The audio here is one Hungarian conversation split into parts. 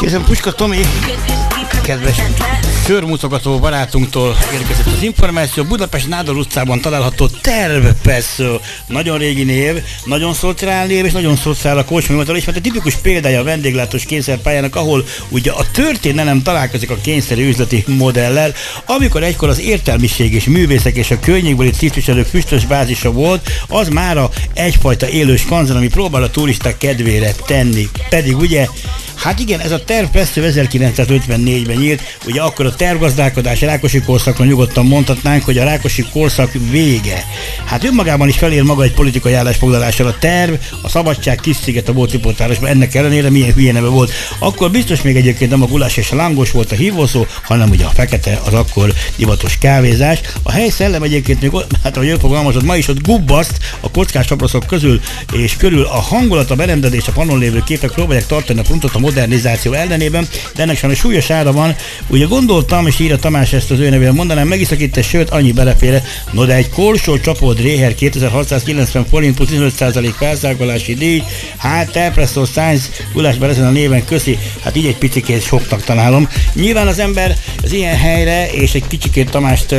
Hiszen Puska Tomi, kedves sörmutogató barátunktól érkezett az információ. Budapest Nádor utcában található Terv Presszó. Nagyon régi név, nagyon szociál név, és nagyon szociál a kocsmaimatal is, mert a tipikus példája a vendéglátós kényszerpályának, ahol ugye a történelem találkozik a kényszerű üzleti modellel, amikor egykor az értelmiség és művészek és a környékbeli tisztviselők füstös bázisa volt, az mára egyfajta élős kanzen, ami próbál a turisták kedvére tenni. Pedig ugye, hát igen, ez a Terv Presszó 1954-ben nyílt, ugye akkor a tervgazdálkodás Rákosi korszakra nyugodtan mondhatnánk, hogy a Rákosi korszak vége. Hát önmagában is felér maga egy politikai állásfoglalással a terv, a Szabadság kis sziget a volt Lipótvárosban, ennek ellenére milyen hülye neve volt. Akkor biztos még egyébként nem a gulás és a lángos volt a hívószó, hanem ugye a fekete, az akkor divatos kávézás. A hely szellem egyébként még, hát ahogy ő fogalmazott, ma is ott gubbaszt a kockás csapraszok közül és körül. A hangulat, a berendezés, a panon lévő képek próbálják tartani a frontot a modernizáció ellenében, de ennek sajnos súlyos ára van. Ugye gondoltam, és írja Tamás, ezt az ő nevében mondanám, megiszak itt egy sőt, annyi beleféle. No de egy korsó csapott Réher 2690 forint plusz 15% felszágolási díj, hát Terpresszó Science gulásban ezen a néven köszi, hát így egy picikét soknak találom. Nyilván az ember az ilyen helyre, és egy kicsikét Tamást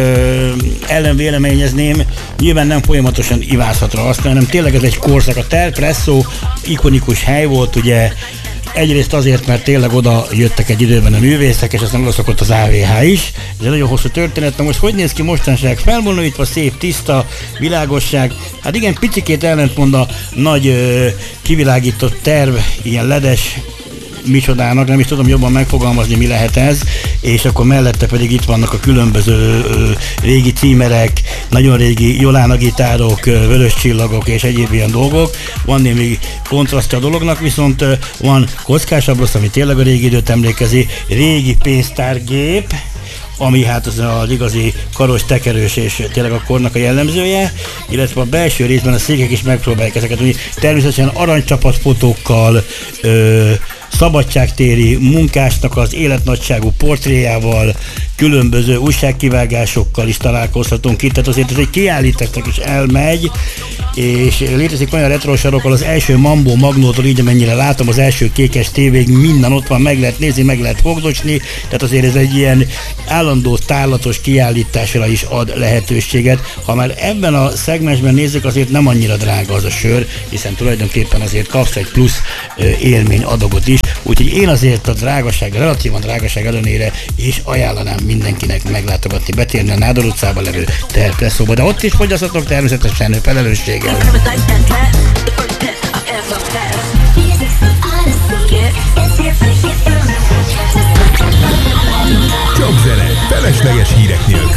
ellenvéleményezném, nyilván nem folyamatosan ivázhatra azt, hanem tényleg ez egy korszak. A Terpresszó ikonikus hely volt, ugye, egyrészt azért, mert tényleg oda jöttek egy időben a művészek, és aztán oda szokott az AVH is. Ez egy nagyon hosszú történet. Na most hogy néz ki mostanság? Felvonulítva, szép, tiszta, világosság. Hát igen, picikét ellentmond a nagy kivilágított terv, ilyen ledes micsodának, nem is tudom jobban megfogalmazni, mi lehet ez, és akkor mellette pedig itt vannak a különböző régi címerek, nagyon régi Jolána gitárok, vörös csillagok és egyéb ilyen dolgok. Van némi kontrasztja a dolognak, viszont van kockás abrosz, ami tényleg a régi időt emlékezi, régi pénztárgép, ami hát az igazi karos, tekerős és tényleg a kornak a jellemzője, illetve a belső részben a székek is megpróbálják ezeket, úgy természetesen aranycsapatfotókkal, szabadságtéri munkásnak az életnagyságú portréjával, különböző újságkivágásokkal is találkozhatunk itt, tehát azért ez egy kiállításnak is elmegy, és létezik olyan retrosarokkal, az első Mambo Magnótól, így amennyire látom, az első kékes tévéig minden ott van, meg lehet nézni, meg lehet fogdosni, tehát azért ez egy ilyen állandó tárlatos kiállításra is ad lehetőséget. Ha már ebben a szegmensben nézzük, azért nem annyira drága az a sör, hiszen tulajdonképpen azért kapsz egy plusz élmény adagot is, úgyhogy én azért a drágaság, relatívan drágaság ellenére is ajánlanám mindenkinek meglátogatni, betérni a Nádor utcában levő Terv Presszóba, de ott is fogyasztatok természetesen felelősséggel. Csak zene, felesleges hírek nélkül.